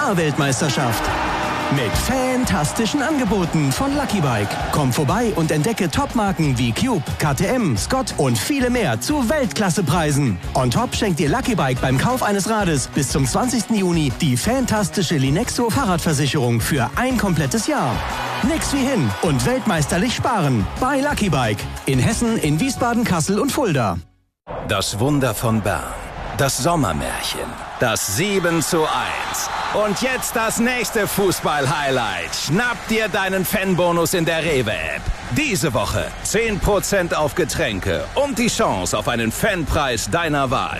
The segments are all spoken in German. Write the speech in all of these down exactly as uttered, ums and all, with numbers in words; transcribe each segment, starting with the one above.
Fahrweltmeisterschaft. Mit fantastischen Angeboten von Lucky Bike. Komm vorbei und entdecke Top-Marken wie Cube, K T M, Scott und viele mehr zu Weltklassepreisen. On top schenkt dir Lucky Bike beim Kauf eines Rades bis zum zwanzigsten Juni die fantastische Linexo Fahrradversicherung für ein komplettes Jahr. Nix wie hin und weltmeisterlich sparen bei Lucky Bike. In Hessen, in Wiesbaden, Kassel und Fulda. Das Wunder von Bern. Das Sommermärchen. Das sieben zu eins. Und jetzt das nächste Fußball-Highlight. Schnapp dir deinen Fanbonus in der Rewe-App. Diese Woche zehn Prozent auf Getränke und die Chance auf einen Fanpreis deiner Wahl.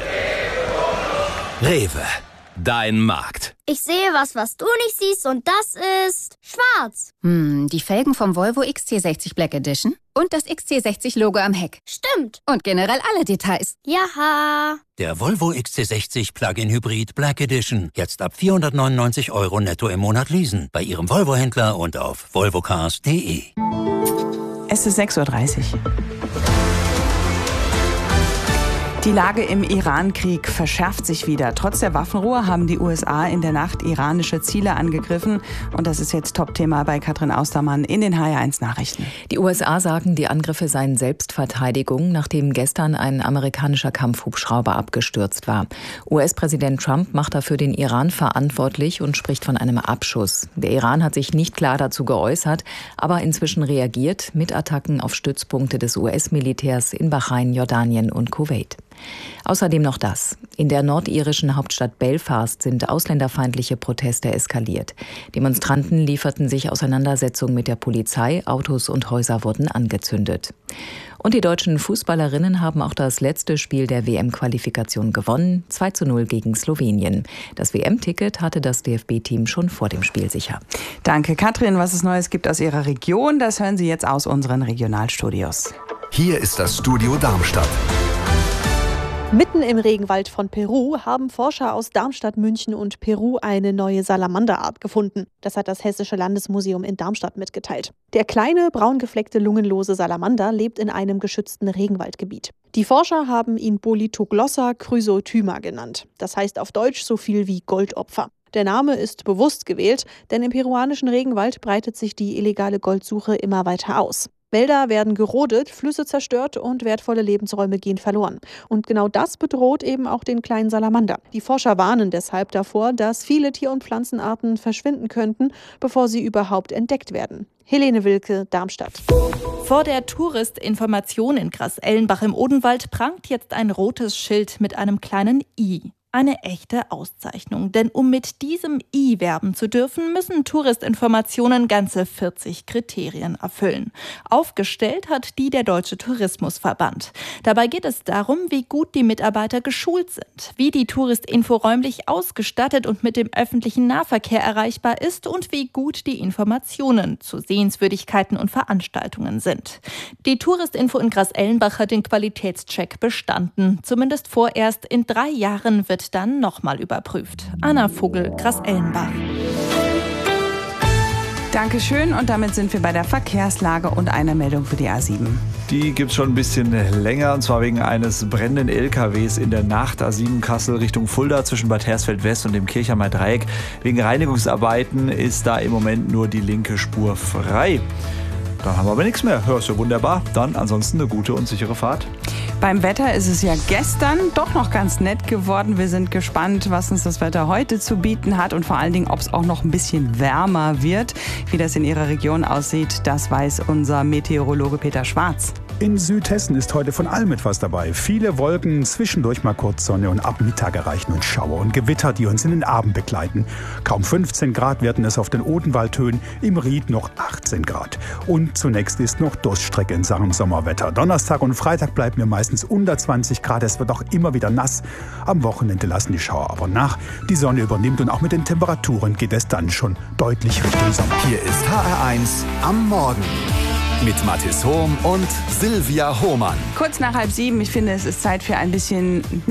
Rewe, dein Markt. Ich sehe was, was du nicht siehst, und das ist schwarz. Hm, die Felgen vom Volvo X C sechzig Black Edition und das X C sechzig Logo am Heck. Stimmt. Und generell alle Details. Jaha. Der Volvo X C sechzig Plug-in Hybrid Black Edition. Jetzt ab vierhundertneunundneunzig Euro netto im Monat leasen. Bei Ihrem Volvo-Händler und auf volvocars punkt de. Es ist sechs Uhr dreißig. Die Lage im Iran-Krieg verschärft sich wieder. Trotz der Waffenruhe haben die U S A in der Nacht iranische Ziele angegriffen. Und das ist jetzt Top-Thema bei Katrin Austermann in den H R eins Nachrichten. Die U S A sagen, die Angriffe seien Selbstverteidigung, nachdem gestern ein amerikanischer Kampfhubschrauber abgestürzt war. U S-Präsident Trump macht dafür den Iran verantwortlich und spricht von einem Abschuss. Der Iran hat sich nicht klar dazu geäußert, aber inzwischen reagiert mit Attacken auf Stützpunkte des U S-Militärs in Bahrain, Jordanien und Kuwait. Außerdem noch das. In der nordirischen Hauptstadt Belfast sind ausländerfeindliche Proteste eskaliert. Demonstranten lieferten sich Auseinandersetzungen mit der Polizei, Autos und Häuser wurden angezündet. Und die deutschen Fußballerinnen haben auch das letzte Spiel der W M-Qualifikation gewonnen, zwei zu null gegen Slowenien. Das W M-Ticket hatte das D F B-Team schon vor dem Spiel sicher. Danke, Katrin. Was es Neues gibt aus Ihrer Region, das hören Sie jetzt aus unseren Regionalstudios. Hier ist das Studio Darmstadt. Mitten im Regenwald von Peru haben Forscher aus Darmstadt, München und Peru eine neue Salamanderart gefunden. Das hat das Hessische Landesmuseum in Darmstadt mitgeteilt. Der kleine, braungefleckte, lungenlose Salamander lebt in einem geschützten Regenwaldgebiet. Die Forscher haben ihn Bolithoglossa chrysotyma genannt. Das heißt auf Deutsch so viel wie Goldopfer. Der Name ist bewusst gewählt, denn im peruanischen Regenwald breitet sich die illegale Goldsuche immer weiter aus. Wälder werden gerodet, Flüsse zerstört und wertvolle Lebensräume gehen verloren. Und genau das bedroht eben auch den kleinen Salamander. Die Forscher warnen deshalb davor, dass viele Tier- und Pflanzenarten verschwinden könnten, bevor sie überhaupt entdeckt werden. Helene Wilke, Darmstadt. Vor der Touristinformation in Grasellenbach im Odenwald prangt jetzt ein rotes Schild mit einem kleinen I. Eine echte Auszeichnung, denn um mit diesem I werben zu dürfen, müssen Touristinformationen ganze vierzig Kriterien erfüllen. Aufgestellt hat die der Deutsche Tourismusverband. Dabei geht es darum, wie gut die Mitarbeiter geschult sind, wie die Touristinfo räumlich ausgestattet und mit dem öffentlichen Nahverkehr erreichbar ist und wie gut die Informationen zu Sehenswürdigkeiten und Veranstaltungen sind. Die Touristinfo in Grasellenbach hat den Qualitätscheck bestanden. Zumindest vorerst in drei Jahren wird dann nochmal überprüft. Anna Vogel, Grasellenbach. Dankeschön, und damit sind wir bei der Verkehrslage und einer Meldung für die A sieben. Die gibt es schon ein bisschen länger, und zwar wegen eines brennenden L K Ws in der Nacht A sieben Kassel Richtung Fulda zwischen Bad Hersfeld West und dem Kirchheimer Dreieck. Wegen Reinigungsarbeiten ist da im Moment nur die linke Spur frei. Dann haben wir aber nichts mehr. Hörst du, wunderbar. Dann ansonsten eine gute und sichere Fahrt. Beim Wetter ist es ja gestern doch noch ganz nett geworden. Wir sind gespannt, was uns das Wetter heute zu bieten hat und vor allen Dingen, ob es auch noch ein bisschen wärmer wird. Wie das in Ihrer Region aussieht, das weiß unser Meteorologe Peter Schwarz. In Südhessen ist heute von allem etwas dabei. Viele Wolken, zwischendurch mal kurz Sonne und ab Mittag erreichen uns Schauer und Gewitter, die uns in den Abend begleiten. Kaum fünfzehn Grad werden es auf den Odenwaldhöhen, im Ried noch achtzehn Grad. Und zunächst ist noch Durststrecke in Sachen Sommerwetter. Donnerstag und Freitag bleiben wir meistens unter zwanzig Grad. Es wird auch immer wieder nass. Am Wochenende lassen die Schauer aber nach. Die Sonne übernimmt und auch mit den Temperaturen geht es dann schon deutlich Richtung Sommer. Hier ist H R eins am Morgen. Mit Mathis Hohm und Silvia Hohmann. Kurz nach halb sieben, ich finde, es ist Zeit für ein bisschen